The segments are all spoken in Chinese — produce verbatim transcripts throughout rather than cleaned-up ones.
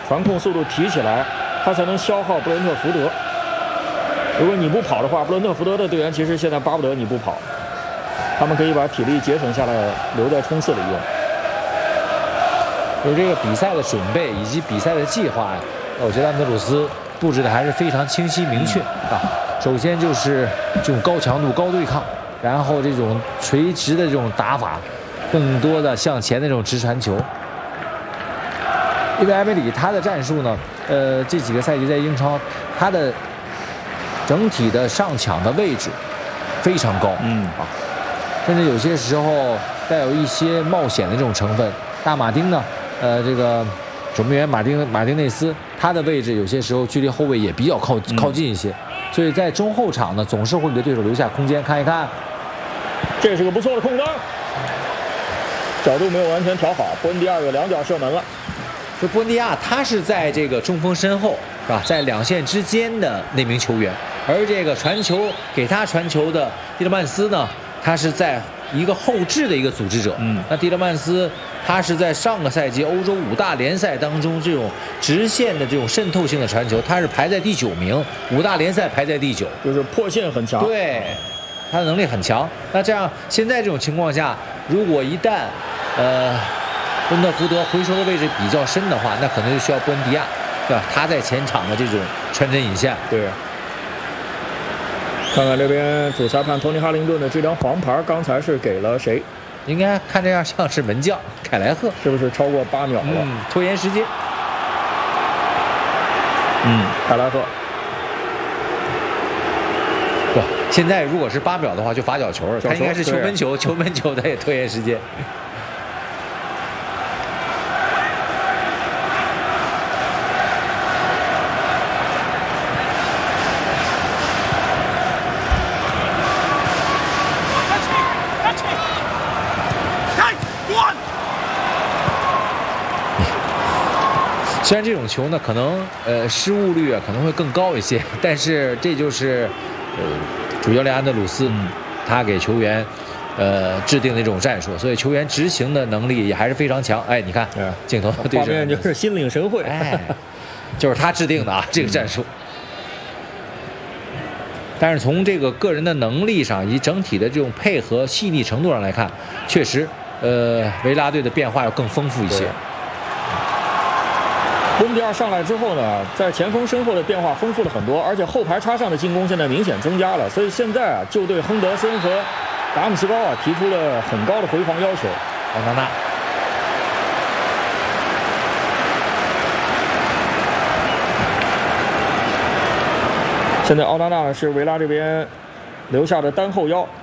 传控速度提起来，他才能消耗布伦特福德。如果你不跑的话，布伦特福德的队员其实现在巴不得你不跑，他们可以把体力节省下来，留在冲刺里用。 有这个比赛的准备以及比赛的计划呀，我觉得安德鲁斯布置的还是非常清晰明确啊。首先就是这种高强度、高对抗，然后这种垂直的这种打法，更多的向前的这种直传球。因为埃梅里他的战术呢，呃，这几个赛季在英超，他的整体的上抢的位置非常高， 嗯啊，甚至有些时候带有一些冒险的这种成分。大马丁呢？呃，这个守门员马丁马丁内斯，他的位置有些时候距离后卫也比较靠靠近一些，所以在中后场呢，总是会给对手留下空间。看一看， 这是个不错的空当，角度没有完全调好，布恩迪亚有两脚射门了。 这布恩迪亚他是在这个中锋身后，是吧？在两线之间的那名球员，而这个传球给他传球的蒂勒曼斯呢，他是在一个后置的一个组织者。 嗯， 那蒂勒曼斯他是在上个赛季欧洲五大联赛当中这种直线的这种渗透性的传球，他是排在第九名，五大联赛排在第九， 就是破线很强。 对，他的能力很强。那这样现在这种情况下，如果一旦呃布伦特福德回收的位置比较深的话，那可能就需要布恩迪亚，对吧？他在前场的这种穿针引线。 对。看看这边主裁判托尼·哈灵顿的这张黄牌，刚才是给了谁？ 应该看这样像是门将凯莱赫， 是不是超过八秒了？ 嗯，拖延时间。 嗯，凯莱赫。 不，现在如果是八秒的话，就罚角球了。他应该是球门球，球门球他也拖延时间。虽然这种球呢，可能呃失误率啊可能会更高一些，但是这就是呃主教练安德鲁斯、嗯、他给球员呃制定的这种战术，所以球员执行的能力也还是非常强。哎，你看镜头对画面就是心领神会， 哎，就是他制定的啊这个战术。但是从这个个人的能力上以及整体的这种配合细腻程度上来看，确实呃维拉队的变化要更丰富一些。 布恩迪亚上来之后呢，在前锋身后的变化丰富了很多，而且后排插上的进攻现在明显增加了，所以现在啊，就对亨德森和达姆斯高啊提出了很高的回防要求。 奥纳纳， 现在奥纳纳是维拉这边留下的单后腰。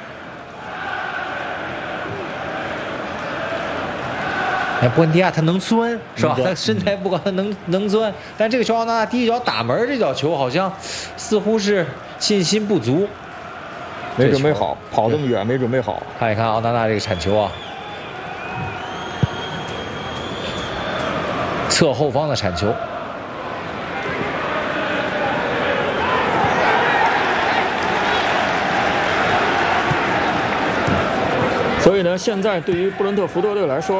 哎，布恩迪亚他能钻是吧？他身材不高，他能能钻。但这个球奥纳纳第一脚打门这脚球好像似乎是信心不足， 没准备好，跑这么远没准备好。 看一看奥纳纳这个铲球啊，侧后方的铲球。 所以呢，现在对于布伦特福德队来说，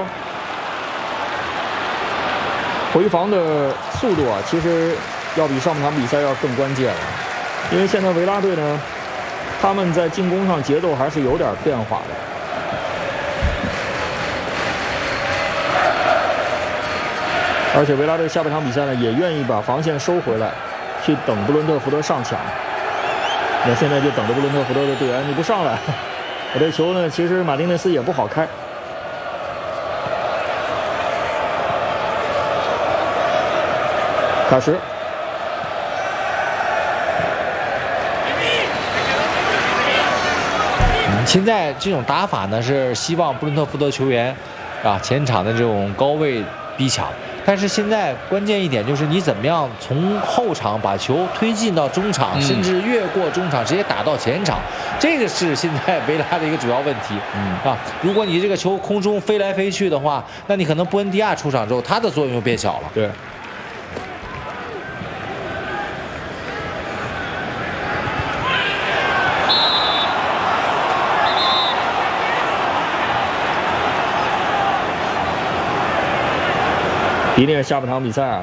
回防的速度啊，其实要比上半场比赛要更关键了。因为现在维拉队呢，他们在进攻上节奏还是有点变化的。而且维拉队下半场比赛呢，也愿意把防线收回来，去等布伦特福德上抢。那现在就等着布伦特福德的队员，你不上来，我这球呢，其实马丁内斯也不好开。开始， 嗯，现在这种打法呢，是希望布伦特福德球员啊前场的这种高位逼抢。但是现在关键一点就是你怎么样从后场把球推进到中场，嗯、甚至越过中场直接打到前场，这个是现在维拉的一个主要问题。嗯啊，如果你这个球空中飞来飞去的话，那你可能布恩迪亚出场之后，他的作用就变小了。 对。迪涅下半场比赛啊，